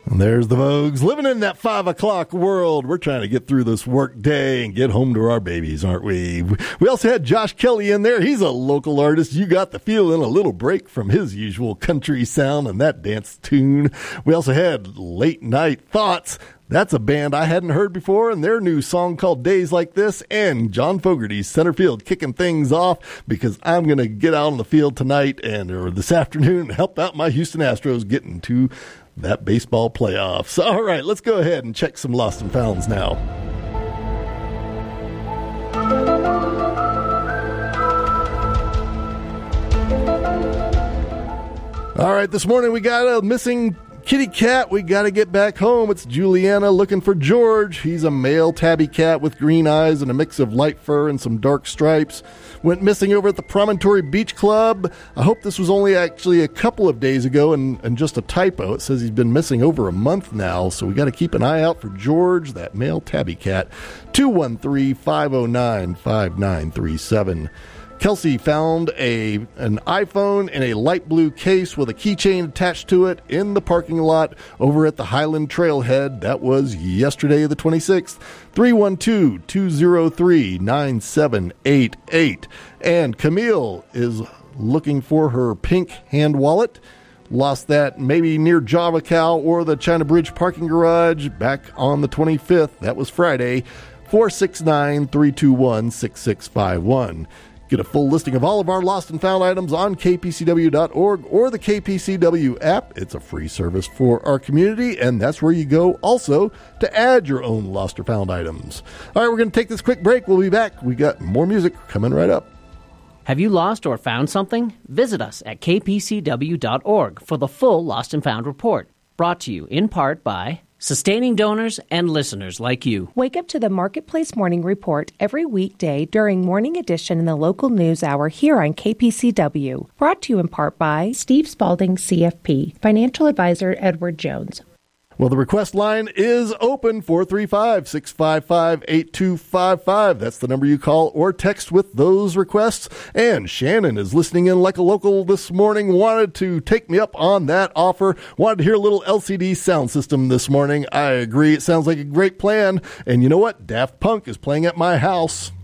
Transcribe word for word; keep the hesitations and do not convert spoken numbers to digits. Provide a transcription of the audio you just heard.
And there's the Vogues, living in that five o'clock world. We're trying to get through this work day and get home to our babies, aren't we? We also had Josh Kelly in there. He's a local artist. You got the feeling, a little break from his usual country sound and that dance tune. We also had Late Night Thoughts. That's a band I hadn't heard before, and their new song called Days Like This, and John Fogerty's Center Field kicking things off, because I'm going to get out on the field tonight and or this afternoon and help out my Houston Astros getting to that baseball playoffs. All right, let's go ahead and check some Lost and Founds now. All right, this morning we got a missing kitty cat. We got to get back home. It's Juliana looking for George. He's a male tabby cat with green eyes and a mix of light fur and some dark stripes. Went missing over at the Promontory Beach Club. I hope this was only actually a couple of days ago and, and just a typo. It says he's been missing over a month now, so we got to keep an eye out for George, that male tabby cat. two one three, five oh nine, five nine three seven. Kelsey found a an iPhone in a light blue case with a keychain attached to it in the parking lot over at the Highland Trailhead. That was yesterday the twenty-sixth. three one two, two oh three, nine seven eight eight. And Camille is looking for her pink hand wallet. Lost that maybe near Java Cow or the China Bridge parking garage back on the twenty-fifth. That was Friday. four six nine, three two one, six six five one. Get a full listing of all of our lost and found items on K P C W dot org or the K P C W app. It's a free service for our community, and that's where you go also to add your own lost or found items. All right, we're going to take this quick break. We'll be back. We got more music coming right up. Have you lost or found something? Visit us at K P C W dot org for the full Lost and Found report. Brought to you in part by sustaining donors and listeners like you. Wake up to the Marketplace Morning Report every weekday during Morning Edition in the local news hour here on K P C W. Brought to you in part by Steve Spalding, C F P, Financial Advisor Edward Jones. Well, the request line is open, four three five, six five five, eight two five five. That's the number you call or text with those requests. And Shannon is listening in like a local this morning, wanted to take me up on that offer, wanted to hear a little L C D sound system this morning. I agree. It sounds like a great plan. And you know what? Daft Punk is playing at my house.